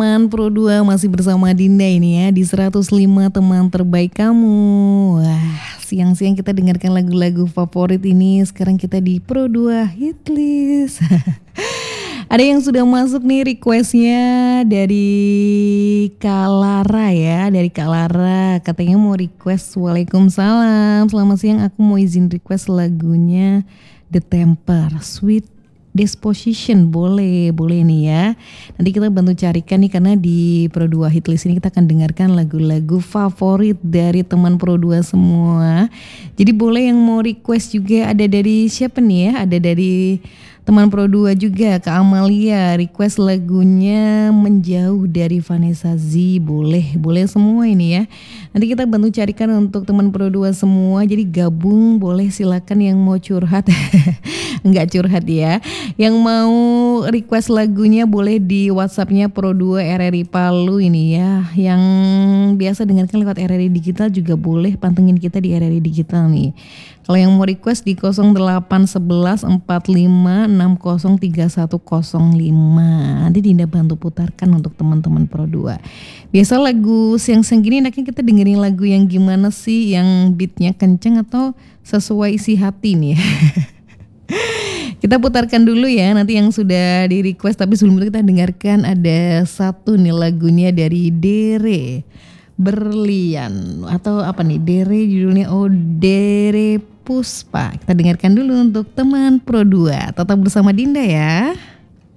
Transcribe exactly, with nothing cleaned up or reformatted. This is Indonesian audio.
teman Pro dua masih bersama Dinda ini ya di seratus lima teman terbaik kamu. Wah, siang-siang kita dengarkan lagu-lagu favorit ini. Sekarang kita di Pro dua Hitlist. Ada yang sudah masuk nih requestnya dari Kak Lara ya. Dari Kak Lara katanya mau request. Waalaikumsalam, selamat siang, aku mau izin request lagunya The Temper Sweet Disposition. Boleh, boleh nih ya. Nanti kita bantu carikan nih, karena di Pro dua Hitlist ini kita akan dengarkan lagu-lagu favorit dari teman Pro dua semua. Jadi boleh yang mau request juga. Ada dari siapa nih ya? Ada dari teman Pro dua juga, Kak Amalia, request lagunya Menjauh dari Vanessa Z. Boleh, boleh semua ini ya. Nanti kita bantu carikan untuk teman Pro dua semua. Jadi gabung, boleh silakan yang mau curhat. Enggak curhat ya. Yang mau request lagunya boleh di WhatsAppnya Pro dua R R I Palu ini ya. Yang biasa dengarkan lewat R R I Digital juga boleh, pantengin kita di R R I Digital nih. Kalau yang mau request di nol delapan satu satu empat lima enam nol tiga satu nol lima. Nanti Dinda bantu putarkan untuk teman-teman Pro dua. Biasa lagu siang-siang gini enaknya kita dengerin lagu yang gimana sih? Yang beatnya kenceng atau sesuai isi hati nih. Kita putarkan dulu ya nanti yang sudah di request. Tapi sebelum itu kita dengarkan ada satu nih lagunya dari Dere Berlian. Atau apa nih Dere judulnya? Oh, Dere Puspa. Kita dengarkan dulu untuk teman Pro dua. Tetap bersama Dinda ya.